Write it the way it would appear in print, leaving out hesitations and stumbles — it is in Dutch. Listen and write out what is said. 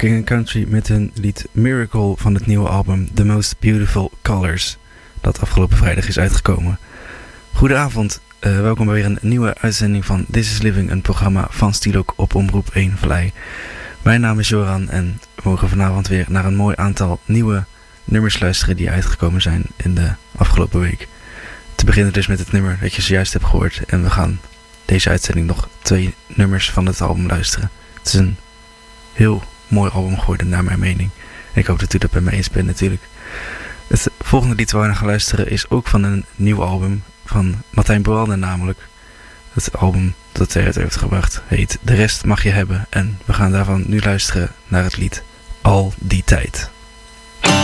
King & Country met hun lied Miracle van het nieuwe album The Most Beautiful Colors, dat afgelopen vrijdag is uitgekomen. Goedenavond, welkom bij weer een nieuwe uitzending van This is Living, een programma van Stielok op Omroep 1 Vallei. Mijn naam is Joran en we mogen vanavond weer naar een mooi aantal nieuwe nummers luisteren die uitgekomen zijn in de afgelopen week. Te beginnen dus met het nummer dat je zojuist hebt gehoord en we gaan deze uitzending nog 2 nummers van het album luisteren. Het is een heel mooi album geworden naar mijn mening. Ik hoop dat u dat bij mij eens bent natuurlijk. Het volgende lied waar we naar gaan luisteren is ook van een nieuw album van Martijn Boalden namelijk. Het album dat hij uit heeft gebracht heet De Rest Mag Je Hebben en we gaan daarvan nu luisteren naar het lied Al Die Tijd.